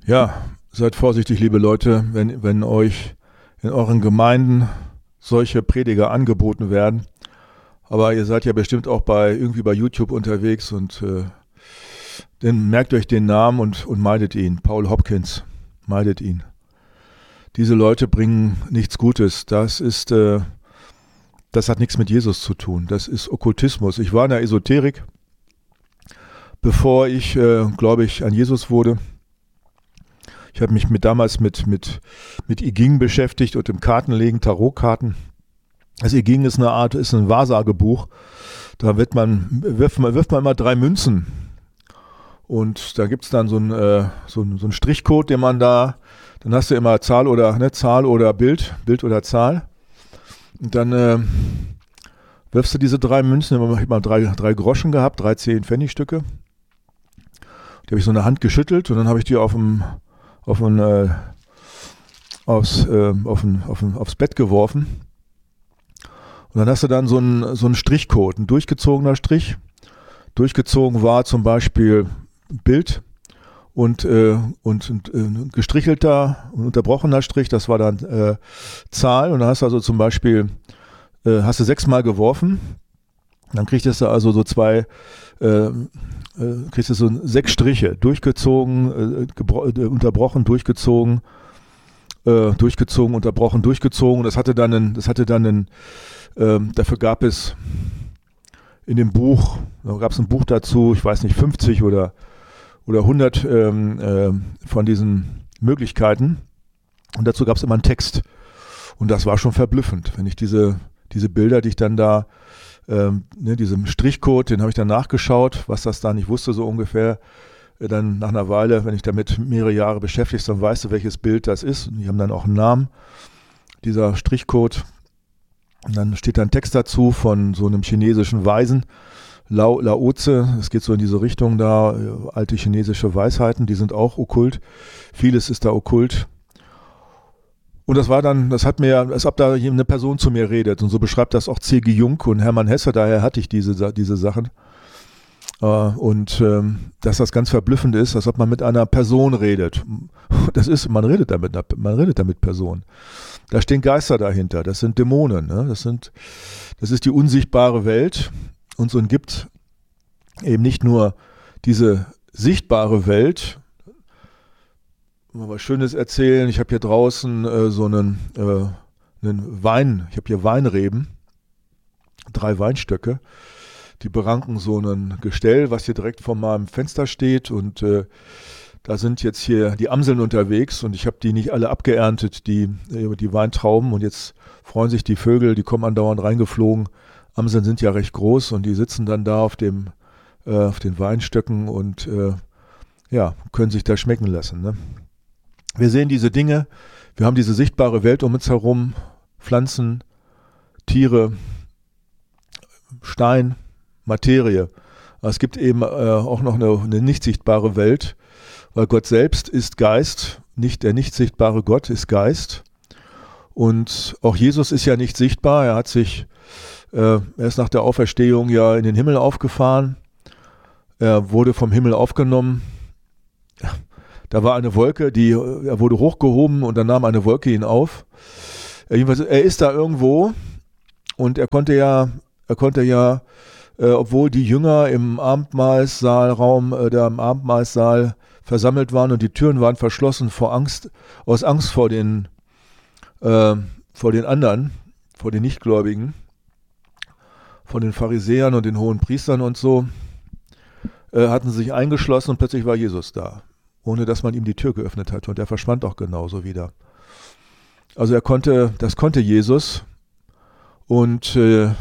Ja, seid vorsichtig, liebe Leute, wenn euch in euren Gemeinden solche Prediger angeboten werden. Aber ihr seid ja bestimmt auch irgendwie bei YouTube unterwegs und dann merkt euch den Namen und meidet ihn. Paul Hopkins, meidet ihn. Diese Leute bringen nichts Gutes. Das hat nichts mit Jesus zu tun. Das ist Okkultismus. Ich war in der Esoterik, bevor ich, glaube ich, an Jesus wurde. Ich habe mich damals mit I Ching beschäftigt und dem Kartenlegen, Tarotkarten. Das I Ching ist ein Wahrsagebuch. Da wirft man immer 3 Münzen. Und da gibt es dann so einen Strichcode, den man dann hast du immer Zahl oder Bild oder Zahl. Und dann wirfst du diese 3 Münzen, ich habe mal 3 Groschen gehabt, 3 10-Pfennigstücke. Die habe ich so in der Hand geschüttelt und dann habe ich die aufs Bett geworfen. Und dann hast du dann so einen Strichcode, ein durchgezogener Strich. Durchgezogen war zum Beispiel Bild und gestrichelter und unterbrochener Strich, das war dann Zahl. Und dann hast du also zum Beispiel, hast du 6-mal geworfen, dann kriegst du also so 6 Striche, durchgezogen, unterbrochen, durchgezogen, unterbrochen, durchgezogen. Dafür gab es in dem Buch, da gab es ein Buch dazu, ich weiß nicht, 50 oder 100 von diesen Möglichkeiten. Und dazu gab es immer einen Text. Und das war schon verblüffend, wenn ich diese Bilder, die ich dann da, diesem Strichcode, den habe ich dann nachgeschaut, was das da nicht wusste, so ungefähr. Dann nach einer Weile, wenn ich damit mehrere Jahre beschäftigt, dann weißt du, welches Bild das ist. Und die haben dann auch einen Namen, dieser Strichcode. Und dann steht da ein Text dazu von so einem chinesischen Weisen, Lao Tse. Es geht so in diese Richtung da, alte chinesische Weisheiten, die sind auch okkult. Vieles ist da okkult. Und das hat mir, als ob da eine Person zu mir redet. Und so beschreibt das auch C.G. Jung und Hermann Hesse, daher hatte ich diese Sachen. Dass das ganz verblüffend ist, als ob man mit einer Person redet. Man redet da mit Personen. Da stehen Geister dahinter, das sind Dämonen. Ne? Das ist die unsichtbare Welt. Und so gibt eben nicht nur diese sichtbare Welt. Mal was Schönes erzählen. Ich habe hier draußen einen Wein. Ich habe hier Weinreben, 3 Weinstöcke. Die beranken so ein Gestell, was hier direkt vor meinem Fenster steht. Und da sind jetzt hier die Amseln unterwegs. Und ich habe die nicht alle abgeerntet, die Weintrauben. Und jetzt freuen sich die Vögel, die kommen andauernd reingeflogen. Amseln sind ja recht groß und die sitzen dann da auf den Weinstöcken und können sich da schmecken lassen. Ne? Wir sehen diese Dinge, wir haben diese sichtbare Welt um uns herum, Pflanzen, Tiere, Stein, Materie. Aber es gibt eben auch noch eine nicht sichtbare Welt, weil Gott selbst ist Geist, der nicht sichtbare Gott ist Geist. Und auch Jesus ist ja nicht sichtbar, er ist nach der Auferstehung ja in den Himmel aufgefahren, er wurde vom Himmel aufgenommen. Da war eine Wolke, er wurde hochgehoben und dann nahm eine Wolke ihn auf. Jedenfalls, er ist da irgendwo und er konnte ja, obwohl die Jünger im Abendmahlsaal versammelt waren und die Türen waren verschlossen aus Angst vor den anderen, vor den Nichtgläubigen, von den Pharisäern und den hohen Priestern und so, hatten sie sich eingeschlossen und plötzlich war Jesus da, ohne dass man ihm die Tür geöffnet hatte und er verschwand auch genauso wieder. Also das konnte Jesus und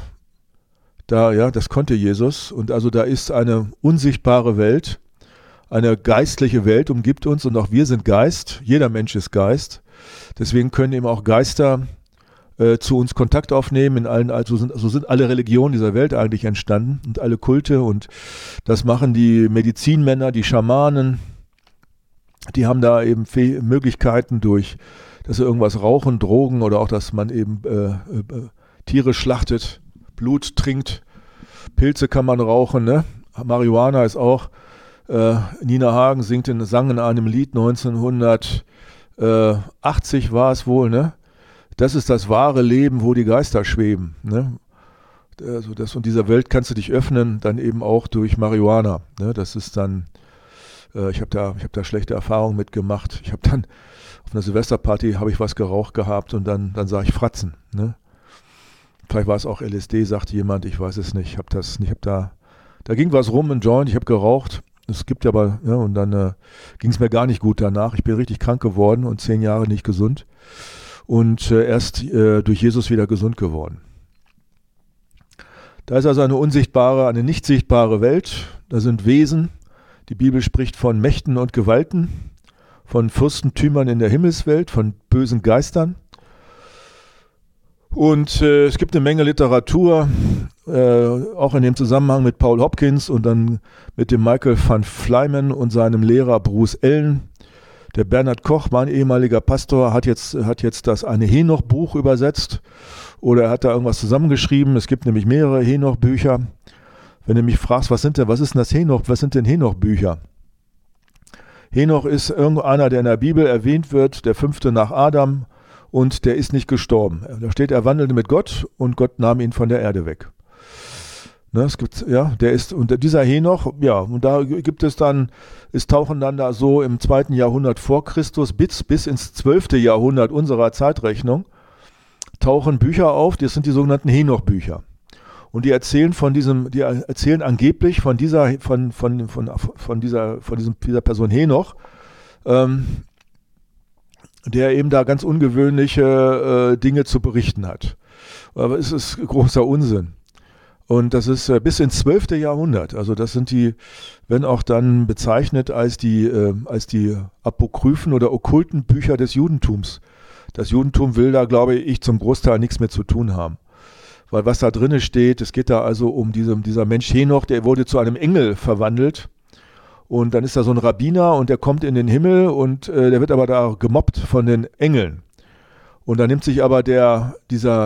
das konnte Jesus und also da ist eine unsichtbare Welt, eine geistliche Welt umgibt uns und auch wir sind Geist, jeder Mensch ist Geist, deswegen können eben auch Geister zu uns Kontakt aufnehmen. So sind alle Religionen dieser Welt eigentlich entstanden und alle Kulte und das machen die Medizinmänner, die Schamanen, die haben da eben Möglichkeiten durch, dass sie irgendwas rauchen, Drogen oder auch, dass man eben Tiere schlachtet, Blut trinkt, Pilze kann man rauchen, ne? Marihuana ist auch Nina Hagen sang in einem Lied 1980 war es wohl, ne? Das ist das wahre Leben, wo die Geister schweben, ne? Also und dieser Welt kannst du dich öffnen, dann eben auch durch Marihuana, ne? Das ist dann, ich hab da schlechte Erfahrungen mitgemacht. Ich habe dann auf einer Silvesterparty habe ich was geraucht gehabt und dann sah ich Fratzen, ne? Vielleicht war es auch LSD, sagte jemand, ich weiß es nicht. Da ging was rum, ein Joint, ich habe geraucht. Es gibt aber, ja, und dann ging es mir gar nicht gut danach. Ich bin richtig krank geworden und 10 Jahre nicht gesund. Und erst durch Jesus wieder gesund geworden. Da ist also eine unsichtbare, eine nicht sichtbare Welt. Da sind Wesen. Die Bibel spricht von Mächten und Gewalten, von Fürstentümern in der Himmelswelt, von bösen Geistern. Und es gibt eine Menge Literatur, auch in dem Zusammenhang mit Paul Hopkins und dann mit dem Michael van Flymen und seinem Lehrer Bruce Allen. Der Bernhard Koch, mein ehemaliger Pastor, hat jetzt das eine Henoch-Buch übersetzt oder er hat da irgendwas zusammengeschrieben. Es gibt nämlich mehrere Henoch-Bücher. Wenn du mich fragst, was ist denn das Henoch? Was sind denn Henoch-Bücher? Henoch ist irgendeiner, der in der Bibel erwähnt wird, der 5. nach Adam. Und der ist nicht gestorben. Da steht, er wandelte mit Gott und Gott nahm ihn von der Erde weg. Ne, es gibt, ja, und dieser Henoch, ja, und da gibt es dann, es tauchen dann da so im 2. Jahrhundert vor Christus bis ins 12. Jahrhundert unserer Zeitrechnung, tauchen Bücher auf, das sind die sogenannten Henoch-Bücher. Und die erzählen angeblich von dieser Person Henoch, der eben da ganz ungewöhnliche Dinge zu berichten hat. Aber es ist großer Unsinn. Und das ist bis ins 12. Jahrhundert. Also das sind wenn auch dann bezeichnet als die apokryphen oder okkulten Bücher des Judentums. Das Judentum will da, glaube ich, zum Großteil nichts mehr zu tun haben. Weil was da drinne steht, es geht da also um dieser Mensch Henoch, der wurde zu einem Engel verwandelt. Und dann ist da so ein Rabbiner und der kommt in den Himmel und der wird aber da gemobbt von den Engeln. Und dann nimmt sich aber der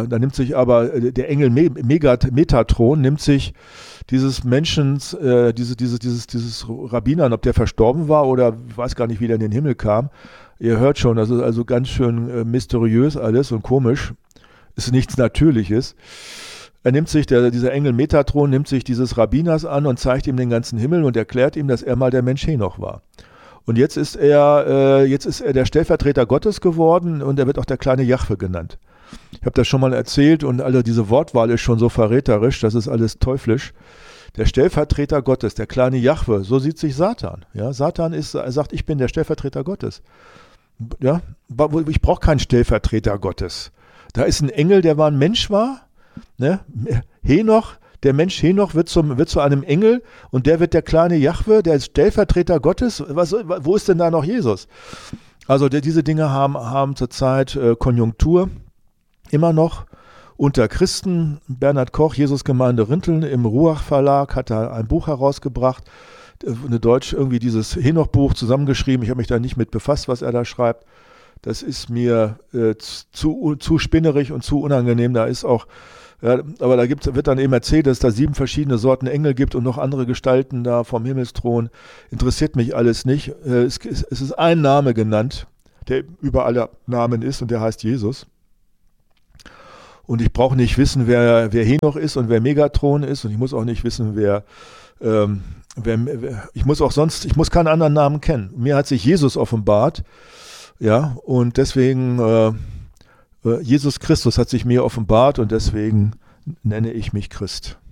Engel Metatron nimmt sich dieses Menschen, dieses Rabbinern, ob der verstorben war oder ich weiß gar nicht, wie der in den Himmel kam. Ihr hört schon, das ist also ganz schön mysteriös alles und komisch. Ist nichts Natürliches. Dieser Engel Metatron nimmt sich dieses Rabbiners an und zeigt ihm den ganzen Himmel und erklärt ihm, dass er mal der Mensch Henoch war. Und jetzt ist er der Stellvertreter Gottes geworden und er wird auch der kleine Jahwe genannt. Ich habe das schon mal erzählt und alle diese Wortwahl ist schon so verräterisch, das ist alles teuflisch. Der Stellvertreter Gottes, der kleine Jahwe, so sieht sich Satan. Ja, Satan sagt, ich bin der Stellvertreter Gottes. Ja, ich brauche keinen Stellvertreter Gottes. Da ist ein Engel, der ein Mensch war. Ne? Henoch, der Mensch Henoch wird zu einem Engel und der wird der kleine Jahwe, der Stellvertreter Gottes. Wo ist denn da noch Jesus? Also diese Dinge haben zurzeit Konjunktur, immer noch unter Christen. Bernhard Koch, Jesusgemeinde Rinteln, im Ruach Verlag hat da ein Buch herausgebracht, eine Deutsch irgendwie dieses Henoch-Buch zusammengeschrieben. Ich habe mich da nicht mit befasst, was er da schreibt. Das ist mir zu spinnerig und zu unangenehm. Da ist auch, ja, aber wird dann eben erzählt, dass es da 7 verschiedene Sorten Engel gibt und noch andere Gestalten da vom Himmelsthron. Interessiert mich alles nicht. Es ist ein Name genannt, der über alle Namen ist und der heißt Jesus. Und ich brauche nicht wissen, wer Henoch ist und wer Megatron ist und ich muss auch nicht wissen, ich muss keinen anderen Namen kennen. Mir hat sich Jesus offenbart. Ja, und deswegen, Jesus Christus hat sich mir offenbart und deswegen nenne ich mich Christ.